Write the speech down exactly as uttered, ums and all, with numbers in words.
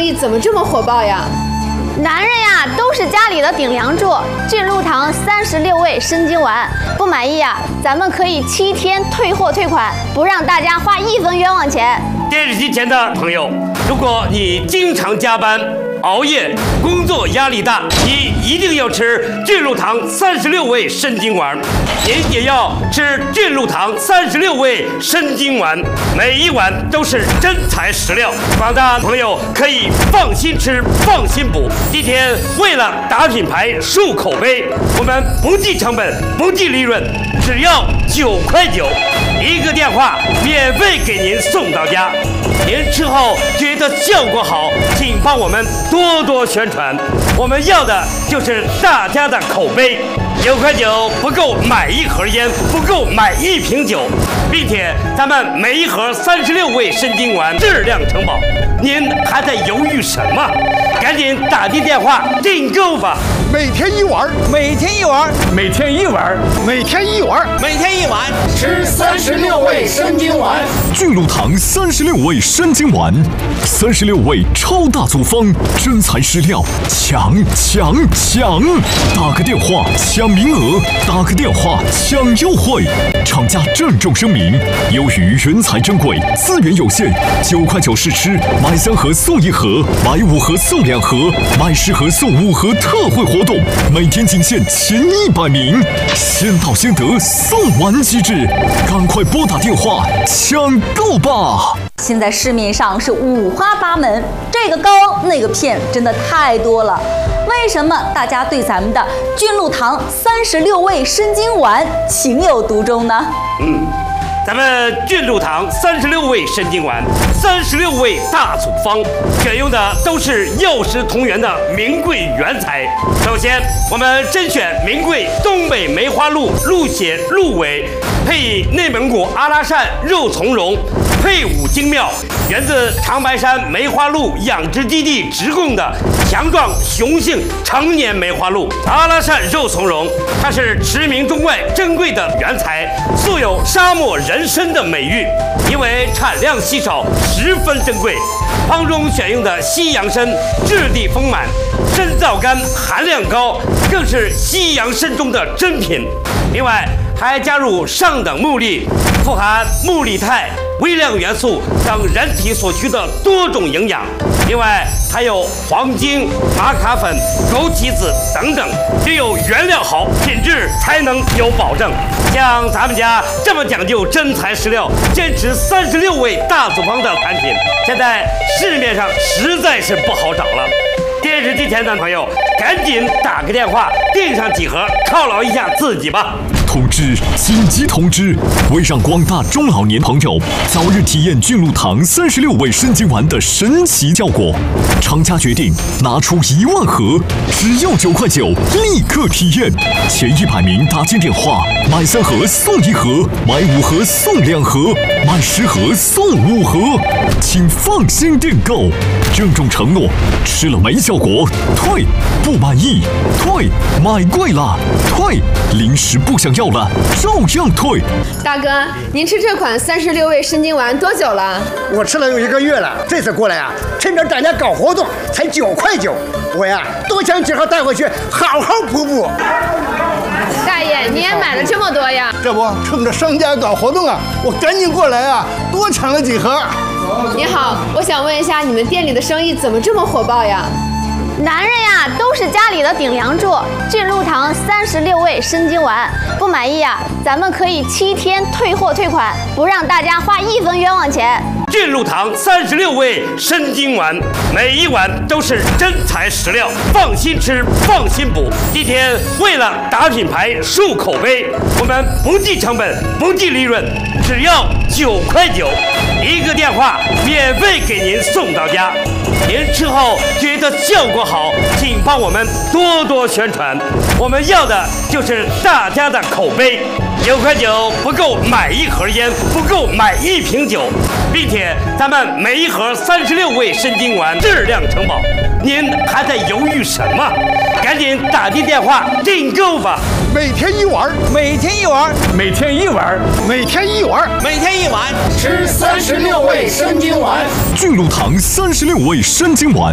意怎么这么火爆呀？ 男人呀，都是家里的顶梁柱。俊鹿堂三十六味生津丸，不满意呀，咱们可以七天退货退款，不让大家花一分冤枉钱。 电视机前的朋友，如果你经常加班、熬夜，工作压力大，你一定要吃俊鹿堂三十六味生津丸。您也要吃俊鹿堂三十六味生津丸，每一碗都是真材实料，广大朋友可以放心吃、放心补。今天为了打品牌、树口碑，我们不计成本、不计利润，只要九块九，一个电话免费给您送到家。您吃后觉得效果好，请帮我们多多宣传，我们要的就是大家的口碑。九块九不够买一盒烟，不够买一瓶酒，并且咱们每一盒三十六味生津丸质量承保。您还在犹豫什么？赶紧打进电话订购吧！ 每天一碗， 每天一碗， 每天一碗，每天一碗， 每天一碗， 吃三十六味生津丸。 俊鹿堂三十六味生津丸，三十六味超大组方，真材实料，抢抢抢！打个电话抢名额，打个电话抢优惠。厂家郑重声明：由于原材珍贵，资源有限，九块九试吃，买三盒送一盒，买五盒送两盒，买十盒送五盒特惠活动，每天仅限前一百名，先到先得，送完即止，赶快拨打电话抢购吧！ 现在市面上是五花八门，这个膏那个片真的太多了。为什么大家对咱们的俊鹿堂三十六味生津丸情有独钟呢？ 嗯，咱们俊鹿堂三十六味生津丸，三十六味大组方，选用的都是药食同源的名贵原材。首先，我们甄选名贵东北梅花鹿鹿血鹿尾，配以内蒙古阿拉善肉苁蓉，配伍精妙，源自长白山梅花鹿养殖基地直供的强壮雄性成年梅花鹿。阿拉善肉苁蓉，它是驰名中外珍贵的原材，素有沙漠人参的美誉，因为产量稀少，十分珍贵。方中选用的西洋参质地丰满，参皂苷含量高，更是西洋参中的珍品。另外还加入上等木粒，富含木力肽、微量元素等人体所需的多种营养。另外还有黄精、玛卡粉、枸杞子等等，只有原料好，品质才能有保证。像咱们家这么讲究真材实料，坚持三十六味大组方的产品，现在市面上实在是不好找了。电视机前的朋友，赶紧打个电话订上几盒，犒劳一下自己吧。 通知！紧急通知！为让广大中老年朋友早日体验俊鹿堂三十六味生津丸的神奇效果，厂家决定拿出一万盒，只要九块九，立刻体验。前一百名打进电话，买三盒送一盒，买五盒送两盒，买十盒送五盒，请放心订购。郑重承诺，吃了没效果退，不满意退，买贵了退，零食不想要了照样退。 大哥，您吃这款三十六味生津丸多久了？ 我吃了有一个月了。这次过来啊，趁着大家搞活动，才九块九。我呀，多抢几盒带回去，好好补补。 大爷，你也买了这么多呀？ 这不，趁着商家搞活动啊，我赶紧过来啊，多抢了几盒。 你好，我想问一下，你们店里的生意怎么这么火爆呀？ 男人呀，都是家里的顶梁柱。俊鹿堂三十六味生津丸，不满意呀，咱们可以七天退货退款，不让大家花一分冤枉钱。 俊鹿堂三十六味生津丸，每一碗都是真材实料，放心吃，放心补。今天为了打品牌、树口碑，我们不计成本、不计利润，只要九块九，一个电话免费给您送到家。您吃后觉得效果好，请帮我们多多宣传，我们要的就是大家的口碑。九块九不够买一盒烟，不够买一瓶酒，并且咱们每一盒三十六味生津丸质量承保。您还在犹豫什么？赶紧打进电话订购吧！ 每天一碗， 每天一碗， 每天一碗，每天一碗， 每天一碗， 吃三十六味生津丸。 俊鹿堂三十六味生津丸。